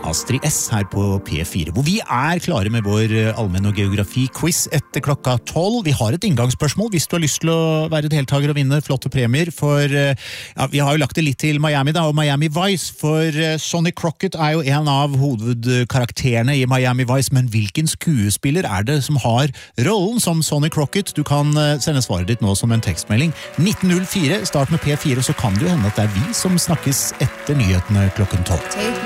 Astrid S her på P4, hvor vi klare med vår allmenn- og geografi-quiz etter klokka 12. Vi har et inngangsspørsmål hvis du har lyst til å være deltaker og vinne flotte premier, for vi har jo lagt det litt til Miami da, og Miami Vice, for Sonny Crockett jo en av hovedkarakterene i Miami Vice, men hvilken skuespiller det som har rollen som Sonny Crockett? Du kan sende svaret ditt nå som en tekstmelding. 1904, start med P4, og så kan det jo hende at det vi som snakkes etter nyhetene klokken 12.